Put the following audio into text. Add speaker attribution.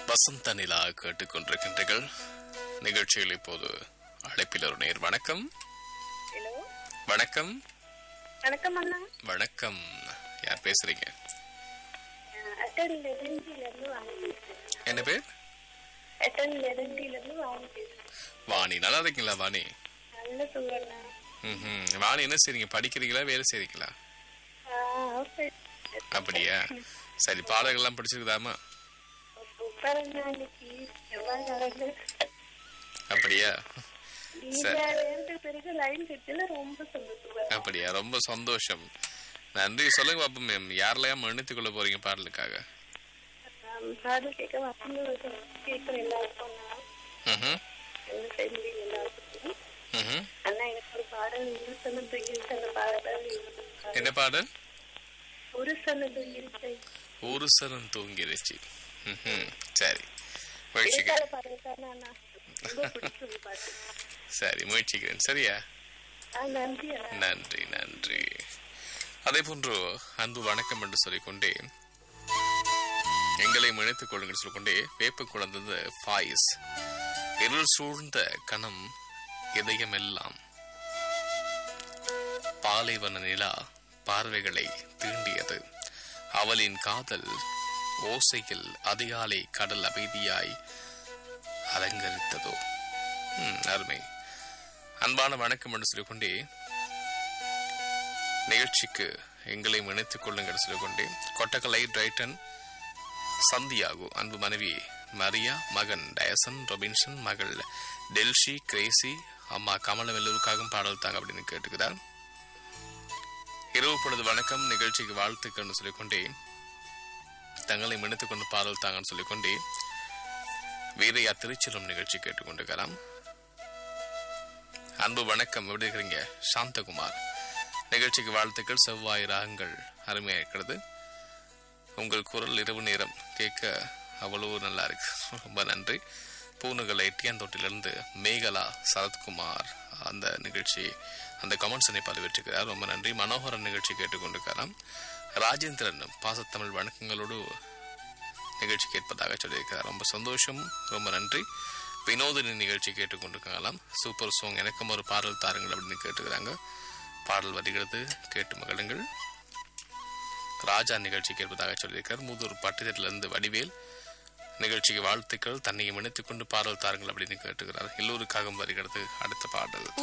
Speaker 1: வசந்த நிலா கேட்டுக்கொண்டிருக்கின்றீர்கள். நிகழ்ச்சியில் இப்போது அழைப்பில் ஒரு நேர். வணக்கம்.
Speaker 2: ஹலோ.
Speaker 1: வணக்கம்.
Speaker 2: வணக்கம் அண்ணா.
Speaker 1: வணக்கம். யார் பேசுறீங்க? என்ன பேர்? வாணி. நல்லா இருக்கீங்களா வாணி? வாணி என்ன செய்றீங்க? படிக்கிறீங்களா வேலை செய்றீங்களா? அப்படியா? சரி, பாடல்கள்லாம் பிடிச்சிருக்குதாமா? அப்படியா? அப்படியா? ரொம்ப சந்தோஷம். நன்றி. சொல்லுங்க பாப்போம் மேம், யாரெல்லாம் மன்னித்துக் கொள்ள போறீங்க பாடலுக்காக? என்ன பாடல்? ஒரு சனம் தூங்கிருச்சு. சரி, சரி முயற்சிக்கிறேன். சரியா? நன்றி நன்றி. அதே போன்று அன்பு வணக்கம் என்று சொல்லிக்கொண்டே எங்களை இணைத்துக் கொள்ளுங்கள் சொல்லிக்கொண்டே வேப்பு குழந்தது ஃபாயிஸ். இருள் சூழ்ந்த கணம் இதயமெல்லாம் பாலைவன நிலா பார்வைகளை தீண்டியது. அவளின் காதல் ஓசையில் அதிகாலை கடல் அமைதியாய் அலங்கரித்ததோ. அருமை. அன்பான வணக்கம் என்று சொல்லிக்கொண்டே நிகழ்ச்சிக்கு எங்களை இணைத்துக் கொள்ளுங்கள் சொல்லிக்கொண்டே கொட்டக்கலை டிரைட்டன் சந்தியாகு அன்பு மனைவி மரியா, மகன் டயசன் ரொபின்சன், மகள் டெல்ஷி, கிரேசி, அம்மா கமலம் எல்லோருக்காகவும் பாடல் தாங்க அப்படின்னு கேட்டுக்கிறார். இரவு பொழுது வணக்கம், நிகழ்ச்சிக்கு வாழ்த்துக்கள் சொல்லிக்கொண்டே தங்களை இணைத்துக் கொண்டு பாடல் தாங்கன்னு சொல்லிக்கொண்டே வீரையா திருச்சிலும் நிகழ்ச்சி கேட்டுக்கொண்டிருக்கலாம். அன்பு வணக்கம், எப்படி இருக்கிறீங்க? சாந்தகுமார். நிகழ்ச்சிக்கு வாழ்த்துக்கள். செவ்வாய் ராகங்கள் அருமையாக இருக்கிறது. உங்கள் குரல் இரவு நேரம் கேட்க அவ்வளவு நல்லா இருக்கு. ரொம்ப நன்றி. பூநகலை எட்டியாந்தோட்டிலிருந்து மேகலா சரத்குமார் அந்த நிகழ்ச்சி அந்த கமெண்ட்ஸனை பதிவிட்டிருக்கிறார். ரொம்ப நன்றி. மனோகரன் நிகழ்ச்சி கேட்டுக்கொண்டிருக்கலாம். ராஜேந்திரன் பாசத்தமிழ் வணக்கங்களோடு நிகழ்ச்சி கேட்பதாக சொல்லியிருக்கிறார். ரொம்ப சந்தோஷம், ரொம்ப நன்றி. வினோதினி நிகழ்ச்சி கேட்டுக்கொண்டிருக்கலாம். சூப்பர் சாங், எனக்கும் ஒரு பாடல் தாருங்கள் அப்படின்னு கேட்டுக்கிறாங்க. பாடல் வருகிறது, கேட்டு மகிழுங்கள். ராஜா நிகழ்ச்சி கேட்பதாக சொல்லியிருக்கிறார். மூதூர் பட்டியலிருந்து வடிவேல் நிகழ்ச்சிக்கு வாழ்த்துக்கள், தன்னையும் இணைத்துக் கொண்டு பாடல் தாருங்கள் அப்படின்னு கேட்டுக்கிறார். எல்லோருக்காகவும் வருகிறது அடுத்த பாடல்.